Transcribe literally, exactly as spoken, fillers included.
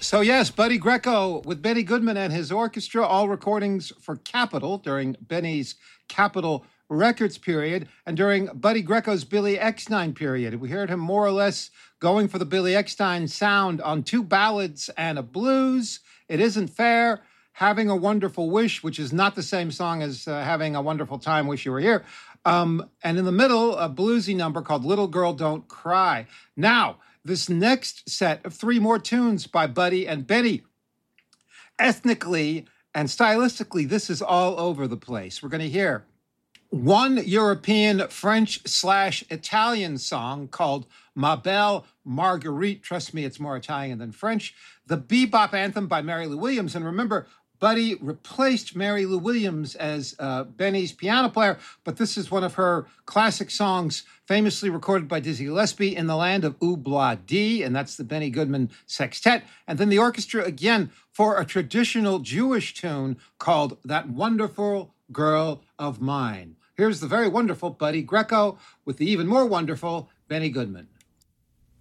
So yes, Buddy Greco with Benny Goodman and his orchestra, all recordings for Capitol during Benny's Capitol Records period and during Buddy Greco's Billy Eckstine period. We heard him more or less going for the Billy Eckstine sound on two ballads and a blues. It Isn't Fair, Having a Wonderful Wish, which is not the same song as uh, Having a Wonderful Time, Wish You Were Here. Um, and in the middle, a bluesy number called Little Girl Don't Cry. Now, this next set of three more tunes by Buddy and Benny. Ethnically and stylistically, this is all over the place. We're going to hear one European French slash Italian song called Ma Belle Marguerite. Trust me, it's more Italian than French. The Bebop Anthem by Mary Lou Williams. And remember, Buddy replaced Mary Lou Williams as uh, Benny's piano player, but this is one of her classic songs, famously recorded by Dizzy Gillespie, In the Land of Ooblah-Dee, and that's the Benny Goodman Sextet. And then the orchestra again for a traditional Jewish tune called That Wonderful Girl of Mine. Here's the very wonderful Buddy Greco with the even more wonderful Benny Goodman.